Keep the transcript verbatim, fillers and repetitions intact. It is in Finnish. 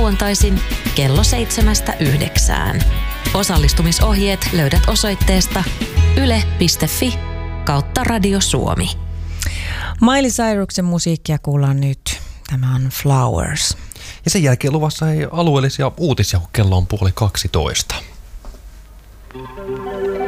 lauantaisin kello seitsemästä yhdeksään. Osallistumisohjeet löydät osoitteesta yle piste fi kautta Radio Suomi. Miley Cyruksen musiikkia kuullaan nyt. Tämä on Flowers. Ja sen jälkeen luvassa ei alueellisia uutisia, kun kello on puoli kaksitoista.